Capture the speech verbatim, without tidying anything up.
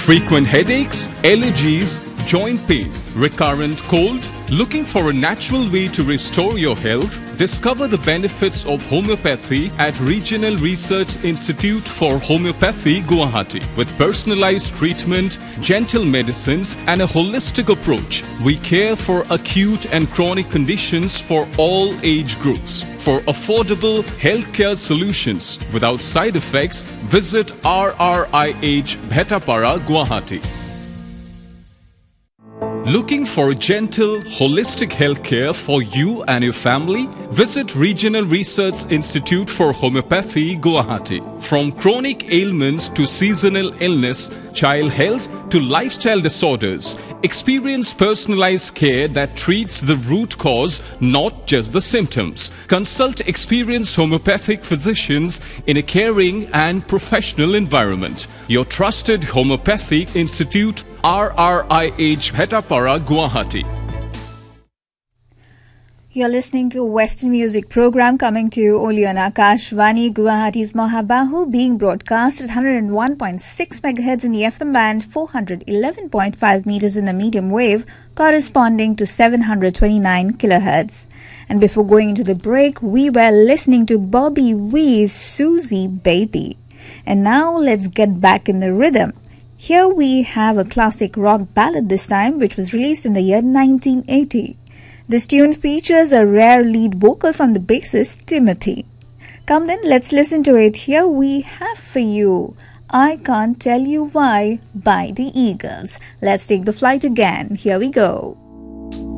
Frequent headaches, allergies, joint pain, recurrent cold? Looking for a natural way to restore your health? Discover the benefits of homeopathy at Regional Research Institute for Homeopathy, Guwahati. With personalized treatment, gentle medicines and a holistic approach, we care for acute and chronic conditions for all age groups. For affordable healthcare solutions without side effects, visit R R I H Bhetapara, Guwahati. Looking for gentle, holistic healthcare for you and your family? Visit Regional Research Institute for Homeopathy, Guwahati. From chronic ailments to seasonal illness, child health to lifestyle disorders, experience personalized care that treats the root cause, not just the symptoms. Consult experienced homeopathic physicians in a caring and professional environment. Your trusted Homeopathic Institute, R R I H Bhetapara, Guwahati. You're listening to a Western music program coming to you only on Akashvani, Guwahati's Mahabahu, being broadcast at one hundred one point six megahertz in the F M band, four hundred eleven point five meters in the medium wave, corresponding to seven hundred twenty-nine kilohertz. And before going into the break, we were listening to Bobby Wee's Susie Baby. And now let's get back in the rhythm. Here we have a classic rock ballad this time, which was released in the year nineteen eighty. This tune features a rare lead vocal from the bassist Timothy. Come then, let's listen to it. Here we have for you I Can't Tell You Why by the Eagles. Let's take the flight again. Here we go.